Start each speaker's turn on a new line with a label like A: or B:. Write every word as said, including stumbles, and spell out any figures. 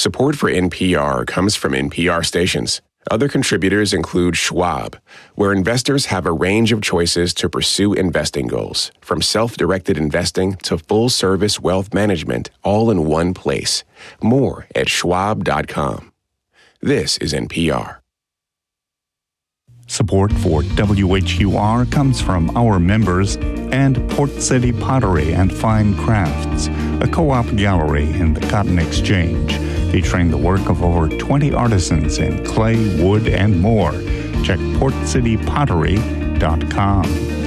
A: Support for N P R comes from N P R stations. Other contributors include Schwab, where investors have a range of choices to pursue investing goals, from self-directed investing to full-service wealth management, all in one place. More at schwab dot com. This is N P R.
B: Support for W H U R comes from our members and Port City Pottery and Fine Crafts, a co-op gallery in the Cotton Exchange, featuring the work of over twenty artisans in clay, wood, and more. Check port city pottery dot com.